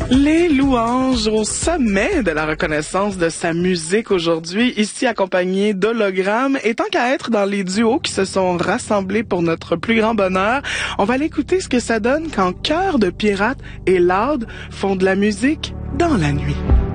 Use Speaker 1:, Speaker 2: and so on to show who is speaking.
Speaker 1: Les louanges au sommet de la reconnaissance de sa musique aujourd'hui, ici accompagné d'Hologramme. Et tant qu'à être dans les duos qui se sont rassemblés pour notre plus grand bonheur, on va aller écouter ce que ça donne quand Cœur de pirate et Loud font de la musique dans la nuit.